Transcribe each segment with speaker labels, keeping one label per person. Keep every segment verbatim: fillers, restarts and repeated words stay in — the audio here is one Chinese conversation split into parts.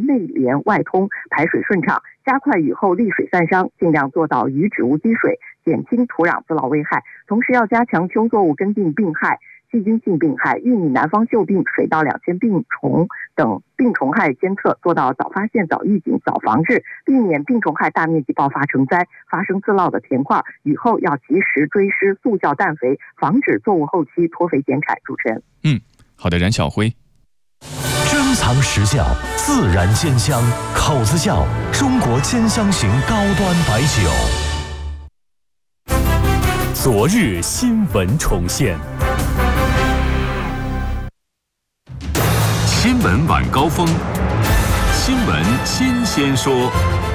Speaker 1: 内连外通，排水顺畅，加快雨后沥水散伤，尽量做到雨止无积水，减轻土壤滋涝危害。同时要加强秋作物根病病害、细菌性病害、玉米南方锈病、水稻两千病虫等病虫害监测，做到早发现、早预警、早防治，避免病虫害大面积爆发成灾，发生滋涝的田块。雨后要及时追施速效氮肥，防止作物后期脱肥减产。主持人，
Speaker 2: 嗯，好的，冉晓辉。
Speaker 3: 珍藏实效，自然鲜香，口子窖中国兼香型高端白酒。
Speaker 4: 昨日新闻重现，
Speaker 5: 新闻晚高峰，新闻新鲜说。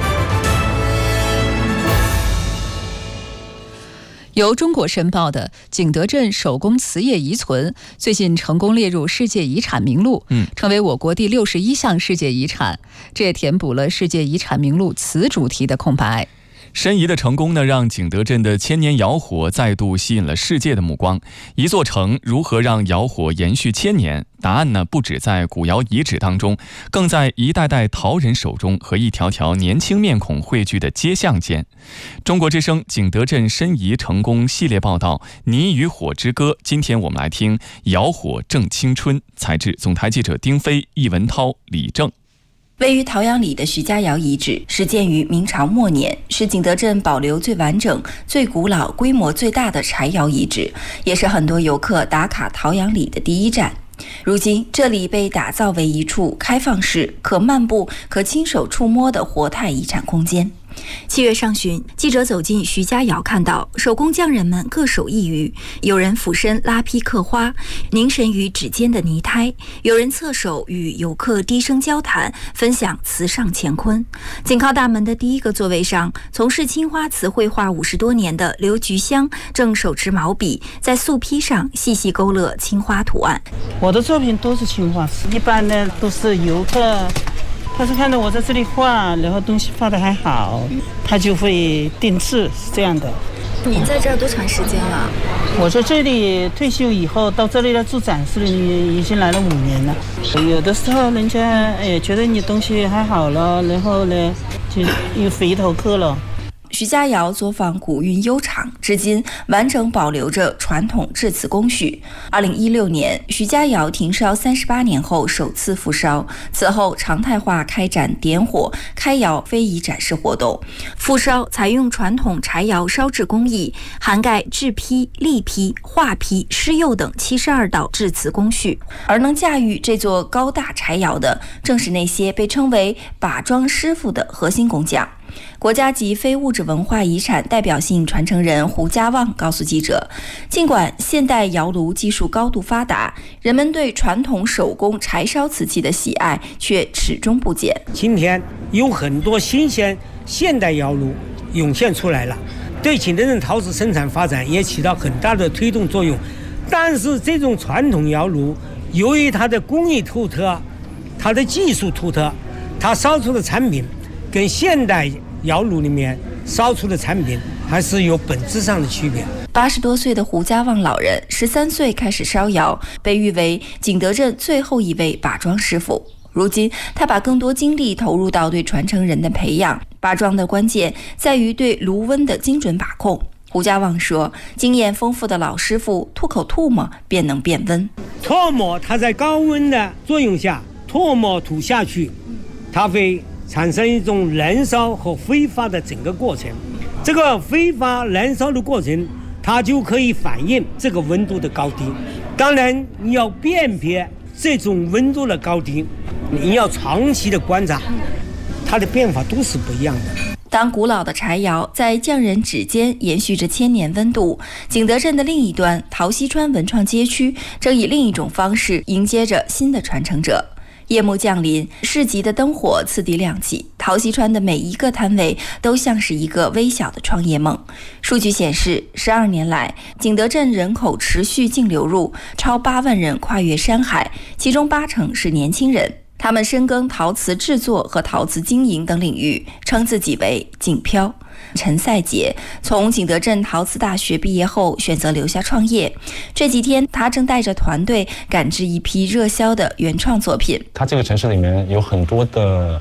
Speaker 6: 由中国申报的景德镇手工瓷业遗存最近成功列入世界遗产名录，嗯，成为我国第六十一项世界遗产，这也填补了世界遗产名录瓷主题的空白。
Speaker 2: 申遗的成功呢，让景德镇的千年窑火再度吸引了世界的目光。一座城如何让窑火延续千年？答案呢，不只在古窑遗址当中，更在一代代陶人手中和一条条年轻面孔汇聚的街巷间。中国之声景德镇申遗成功系列报道《泥与火之歌》，今天我们来听窑火正青春。采制总台记者丁飞、易文涛、李正。
Speaker 7: 位于陶阳里的徐家窑遗址始建于明朝末年，是景德镇保留最完整、最古老、规模最大的柴窑遗址，也是很多游客打卡陶阳里的第一站。如今，这里被打造为一处开放式、可漫步、可亲手触摸的活态遗产空间。七月上旬，记者走进徐家窑，看到手工匠人们各手一鱼，有人俯身拉坯刻花，凝神于指尖的泥胎；有人侧手与游客低声交谈，分享瓷上乾坤。紧靠大门的第一个座位上，从事青花瓷绘画五十多年的刘菊香正手持毛笔，在素坯上细细勾勒青花图案。
Speaker 8: 我的作品都是青花瓷，一般呢都是游客。他是看到我在这里画，然后东西画得还好，他就会定制，是这样的。
Speaker 7: 您在这儿多长时间了？
Speaker 8: 我在这里退休以后到这里来做展示，已经来了五年了。有的时候人家哎觉得你东西还好了，然后呢就又回头客了。
Speaker 7: 徐家窑作坊古韵悠长，至今完整保留着传统制瓷工序。二零一六年，徐家窑停烧三十八年后首次复烧，此后常态化开展点火、开窑非遗展示活动。复烧采用传统柴窑烧制工艺，涵盖制坯、立坯、画坯、施釉等七十二道制瓷工序。而能驾驭这座高大柴窑的，正是那些被称为把庄师傅的核心工匠。国家级非物质文化遗产代表性传承人胡家旺告诉记者，尽管现代窑炉技术高度发达，人们对传统手工柴烧瓷器的喜爱却始终不减。
Speaker 9: 今天有很多新鲜现代窑炉涌现出来了，对景德镇陶瓷生产发展也起到很大的推动作用。但是这种传统窑炉由于它的工艺独特、它的技术独特，它烧出的产品跟现代窑炉里面烧出的产品还是有本质上的区别。
Speaker 7: 八十多岁的胡家旺老人，十三岁开始烧窑，被誉为景德镇最后一位把庄师傅。如今，他把更多精力投入到对传承人的培养。把庄的关键在于对炉温的精准把控。胡家旺说，经验丰富的老师傅吐口唾沫便能变温。
Speaker 9: 唾沫它在高温的作用下，唾沫吐下去，它会产生一种燃烧和挥发的整个过程。这个挥发燃烧的过程，它就可以反映这个温度的高低。当然，你要辨别这种温度的高低，你要长期的观察，它的变化都是不一样的。
Speaker 7: 当古老的柴窑在匠人指尖延续着千年温度，景德镇的另一端陶溪川文创街区正以另一种方式迎接着新的传承者。夜幕降临，市集的灯火次第亮起，陶溪川的每一个摊位都像是一个微小的创业梦。数据显示，十二年来，景德镇人口持续净流入，超八万人跨越山海，其中八成是年轻人。他们深耕陶瓷制作和陶瓷经营等领域，称自己为景漂。陈赛杰从景德镇陶瓷大学毕业后选择留下创业，这几天他正带着团队赶制一批热销的原创作品。
Speaker 10: 它这个城市里面有很多的